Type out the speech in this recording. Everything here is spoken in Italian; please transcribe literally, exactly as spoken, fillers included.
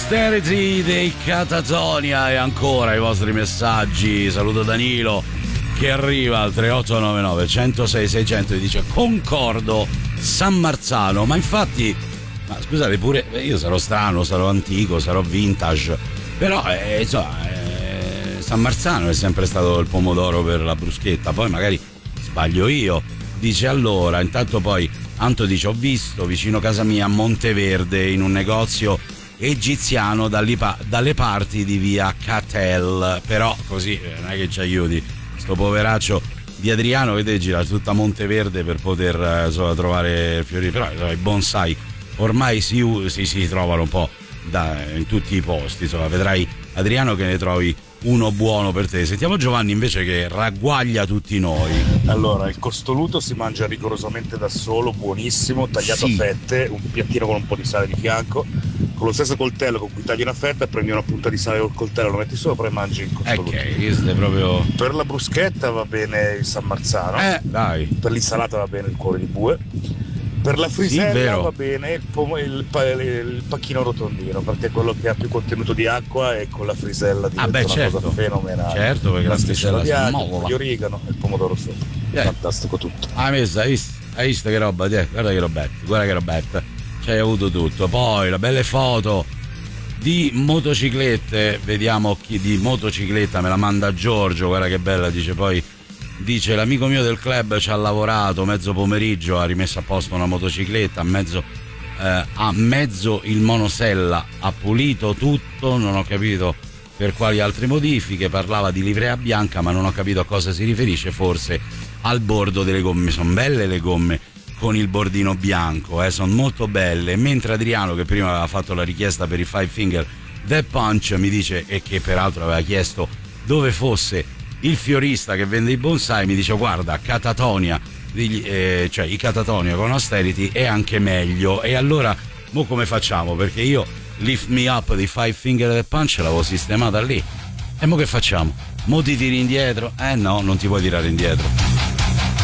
Austerity dei Catatonia e ancora i vostri messaggi. Saluto Danilo che arriva al tre otto nove nove uno zero sei sei zero zero e dice concordo, San Marzano. Ma infatti, ma scusate pure, io sarò strano, sarò antico, sarò vintage, però eh, insomma eh, San Marzano è sempre stato il pomodoro per la bruschetta. Poi magari sbaglio io. Dice allora, intanto poi Anto dice ho visto vicino casa mia a Monteverde in un negozio egiziano dalle parti di via Catel, però così non è che ci aiuti sto poveraccio di Adriano che deve girare tutta Monteverde per poter insomma, trovare fiori, però insomma, i bonsai ormai si, si, si trovano un po' da, in tutti i posti, insomma vedrai Adriano che ne trovi uno buono per te. Sentiamo Giovanni invece che ragguaglia tutti noi. Allora, il costoluto si mangia rigorosamente da solo, buonissimo, tagliato sì. a fette, un piattino con un po' di sale di fianco, con lo stesso coltello con cui tagli una fetta, prendi una punta di sale col coltello, lo metti sopra e mangi il costoluto. Ok, questo è proprio... Per la bruschetta va bene il San Marzano, eh, dai. Per l'insalata va bene il cuore di bue, per la frisella sì, va bene il, pom- il, pa- il pacchino rotondino, perché è quello che ha più contenuto di acqua e con la frisella diventa ah beh, una certo. cosa fenomenale. Certo, perché la, la frisella di aglio, molla. di origano e il pomodoro sopra. Yeah. Fantastico tutto. Ah, messa, hai visto? Hai visto che roba? Guarda che robetta, guarda che robetta. C'hai avuto tutto. Poi le belle foto di motociclette, vediamo chi di motocicletta me la manda Giorgio, guarda che bella, dice poi dice l'amico mio del club ci ha lavorato mezzo pomeriggio, ha rimesso a posto una motocicletta, a mezzo eh, a mezzo il monosella, ha pulito tutto, non ho capito per quali altre modifiche, parlava di livrea bianca ma non ho capito a cosa si riferisce, forse al bordo delle gomme. Sono belle le gomme con il bordino bianco, eh, sono molto belle, mentre Adriano che prima aveva fatto la richiesta per il Five Finger Death Punch mi dice, e che peraltro aveva chiesto dove fosse il fiorista che vende i bonsai, mi dice guarda Catatonia, eh, cioè i Catatonia con Austerity è anche meglio. E allora mo come facciamo, perché io Lift Me Up di Five Finger Death Punch l'avevo sistemata lì, e mo che facciamo? Mo ti tiri indietro? Eh no, non ti puoi tirare indietro.